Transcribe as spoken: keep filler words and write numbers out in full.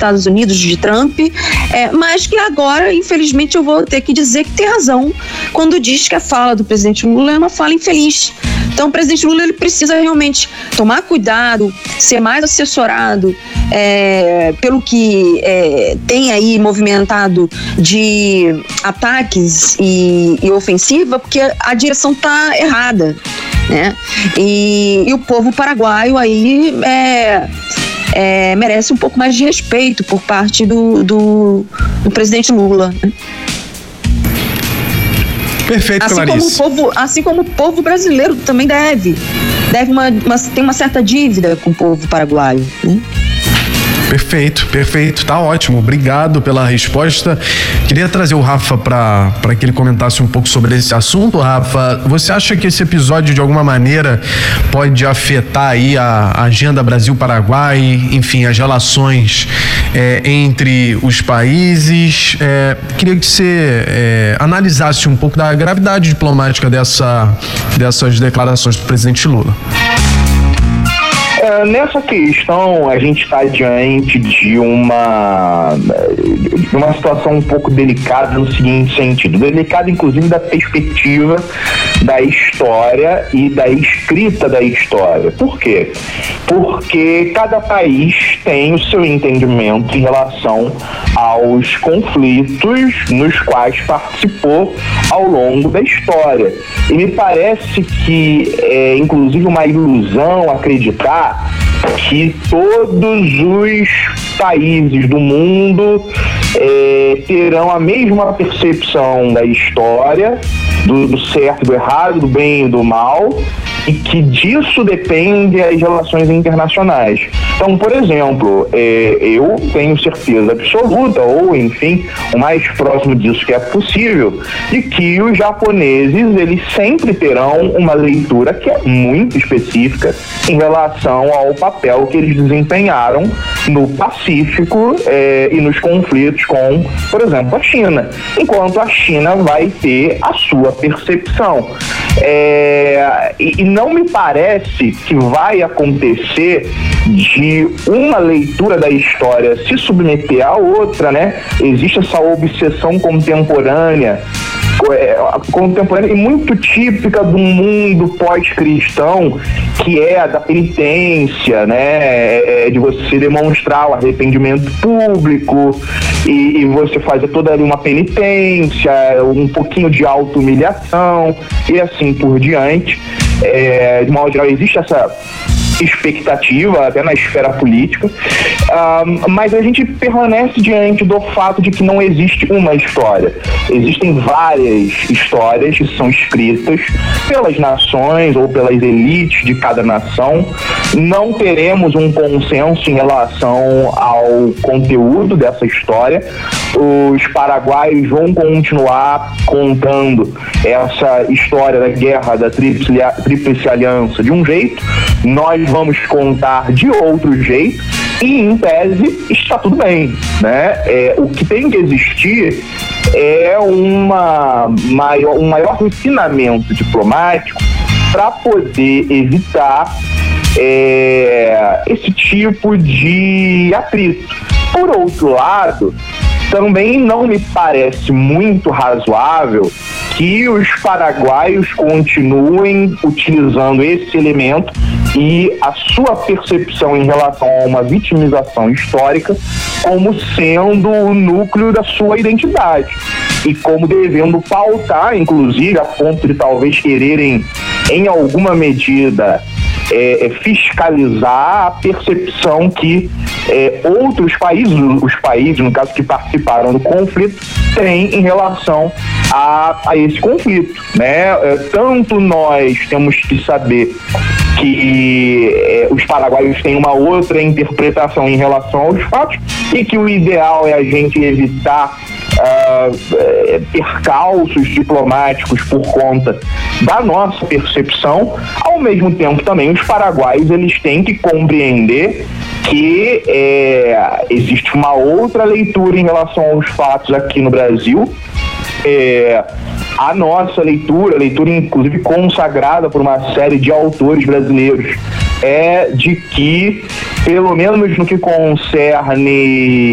Estados Unidos de Trump, é, mas que agora, infelizmente, eu vou ter que dizer que tem razão quando diz que a fala do presidente Lula é uma fala infeliz. Então, o presidente Lula ele precisa realmente tomar cuidado, ser mais assessorado é, pelo que é, tem aí movimentado de ataques e, e ofensiva, porque a direção está errada, né? E, e o povo paraguaio aí é, é, merece um pouco mais de respeito por parte do, do, do presidente Lula, né? Perfeito, assim Clarice. Como o povo, assim como o povo brasileiro também deve. deve uma, uma, tem uma certa dívida com o povo paraguaio, né? Perfeito, perfeito, tá ótimo, obrigado pela resposta. Queria trazer o Rafa para para que ele comentasse um pouco sobre esse assunto. Rafa, você acha que esse episódio de alguma maneira pode afetar aí a agenda Brasil-Paraguai, enfim, as relações é, entre os países? É, queria que você é, analisasse um pouco da gravidade diplomática dessa, dessas declarações do presidente Lula. É, nessa questão, a gente está diante de uma, de uma situação um pouco delicada no seguinte sentido. Delicada, inclusive, da perspectiva da história e da escrita da história. Por quê? Porque cada país tem o seu entendimento em relação aos conflitos nos quais participou ao longo da história. E me parece que é, inclusive, uma ilusão acreditar que todos os países do mundo é, terão a mesma percepção da história, do, do certo, do errado, do bem e do mal, e que disso dependem as relações internacionais. Então, por exemplo, é, eu tenho certeza absoluta, ou enfim, o mais próximo disso que é possível, de que os japoneses, eles sempre terão uma leitura que é muito específica em relação ao papel que eles desempenharam no Pacífico é, e nos conflitos com, por exemplo, a China, enquanto a China vai ter a sua percepção. É, e, e não me parece que vai acontecer de uma leitura da história se submeter à outra, né? Existe essa obsessão contemporânea contemporânea e muito típica do mundo pós-cristão, que é a da penitência, né? É de você demonstrar o arrependimento público e, e você fazer toda ali uma penitência, um pouquinho de auto-humilhação e assim por diante. É, de modo geral, existe essa expectativa até na esfera política, uh, mas a gente permanece diante do fato de que não existe uma história. Existem várias histórias que são escritas pelas nações ou pelas elites de cada nação. Não teremos um consenso em relação ao conteúdo dessa história. Os paraguaios vão continuar contando essa história da guerra da Tríplice, Tríplice Aliança de um jeito, nós vamos contar de outro jeito e, em tese, está tudo bem, né? É, o que tem que existir é uma maior, um maior refinamento diplomático para poder evitar é, esse tipo de atrito. Por outro lado, também não me parece muito razoável que os paraguaios continuem utilizando esse elemento e a sua percepção em relação a uma vitimização histórica como sendo o núcleo da sua identidade e como devendo pautar, inclusive, a ponto de talvez quererem, em alguma medida, É, é fiscalizar a percepção que é, outros países, os países, no caso, que participaram do conflito, têm em relação a, a esse conflito, né? É, tanto nós temos que saber que é, os paraguaios têm uma outra interpretação em relação aos fatos e que o ideal é a gente evitar Uh, percalços diplomáticos por conta da nossa percepção. Ao mesmo tempo, também os paraguaios, eles têm que compreender que é, existe uma outra leitura em relação aos fatos aqui no Brasil. É, a nossa leitura, leitura inclusive consagrada por uma série de autores brasileiros, é de que, pelo menos no que concerne